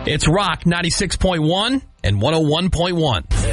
It's Rock 96.1 and 101.1. This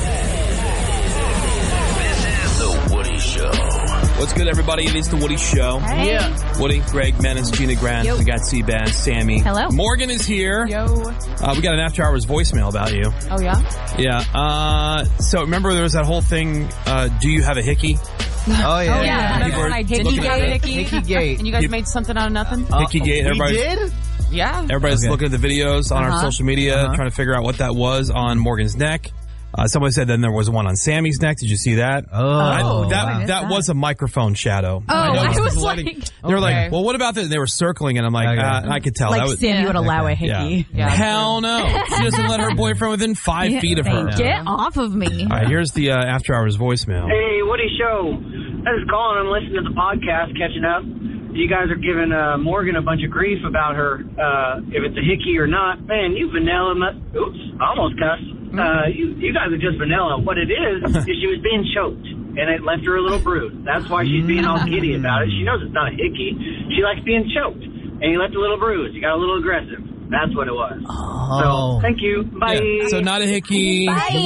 is The Woody Show. What's good, everybody? It is The Woody Show. Hey. Yeah. Woody, Greg, Menace, Gina Grant. Yo. We got Seabass, Sammy. Hello. Morgan is here. Yo. We got an after hours voicemail about you. Oh, yeah? Yeah. So remember there was that whole thing, do you have a hickey? Oh, yeah. Oh, yeah. People Remember are when I did looking have at a it. hickey? Hickey-gate. And you guys made something out of nothing? Hickey-gate. We did? Yeah. Everybody's Okay. looking at the videos on our social media, trying to figure out what that was on Morgan's neck. Somebody said then there was one on Sammy's neck. Did you see that? Oh. That was a microphone shadow. Oh, I noticed was the like... lighting. They were like, well, what about this? They were circling it. I'm like, Okay. I could tell. Like that was, Sammy would allow a hickey. yeah. Hell no. She doesn't let her boyfriend within 5 feet of her. Get off of me. All right, here's the after hours voicemail. Hey, Woody Show. I was calling. I'm listening to the podcast, catching up. You guys are giving Morgan a bunch of grief about her, if it's a hickey or not. Man, you vanilla. Oops, I almost cussed. You guys are just vanilla. What it is she was being choked, and it left her a little bruise. That's why she's being all giddy about it. She knows it's not a hickey. She likes being choked, and you left a little bruise. You got a little aggressive. That's what it was. Oh. So, thank you. Bye. Yeah, so not a hickey.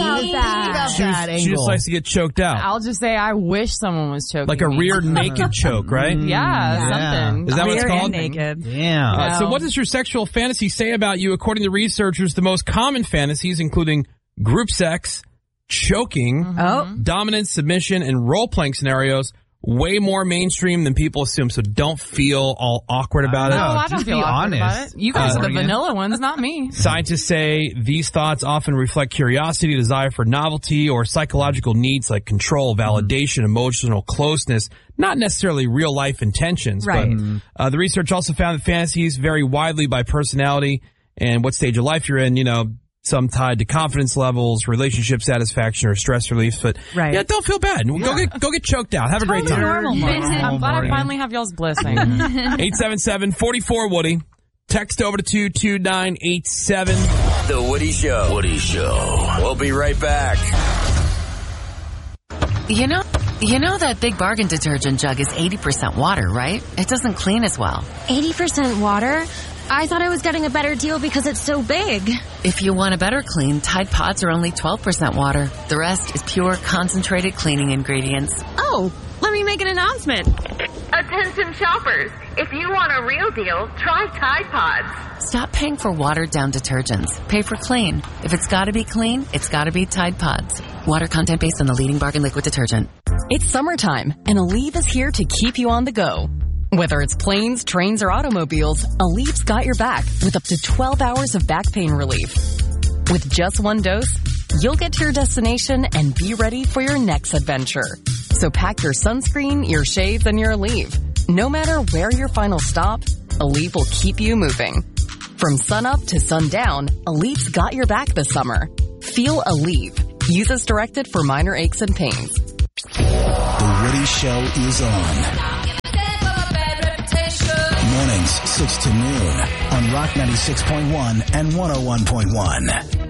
She just likes to get choked out. I'll just say I wish someone was choking Like a me. rear naked choke, right? Yeah, something. Is that what it's Rear called? and naked. Yeah. So what does your sexual fantasy say about you? According to researchers, the most common fantasies, including group sex, choking, dominance, submission, and role-playing scenarios, way more mainstream than people assume. So don't feel all awkward about No, it. I don't just feel be awkward about honest. it. You guys are the Morgan. vanilla ones, not me. Scientists say these thoughts often reflect curiosity, desire for novelty, or psychological needs like control, validation, emotional closeness, not necessarily real-life intentions. Right. But the research also found that fantasies vary widely by personality and what stage of life you're in. You know, some tied to confidence levels, relationship satisfaction, or stress relief. But Right. yeah, don't feel bad. Go get choked out. Have a great time. Normal. I'm glad I finally have y'all's blessing. 877-44-WOODY. Text over to 22987. The Woody Show. Woody Show. We'll be right back. You know that Big Bargain detergent jug is 80% water, right? It doesn't clean as well. 80% water? I thought I was getting a better deal because it's so big. If you want a better clean, Tide Pods are only 12% water. The rest is pure, concentrated cleaning ingredients. Oh, let me make an announcement. Attention shoppers, if you want a real deal, try Tide Pods. Stop paying for watered-down detergents. Pay for clean. If it's gotta be clean, it's gotta be Tide Pods. Water content based on the leading Bargain liquid detergent. It's summertime, and Aleve is here to keep you on the go. Whether it's planes, trains, or automobiles, Aleve's got your back with up to 12 hours of back pain relief. With just one dose, you'll get to your destination and be ready for your next adventure. So pack your sunscreen, your shades, and your Aleve. No matter where your final stop, Aleve will keep you moving. From sunup to sundown, Aleve's got your back this summer. Feel Aleve. Use as directed for minor aches and pains. The Woody Show is on. Mornings, 6 to noon on Rock 96.1 and 101.1.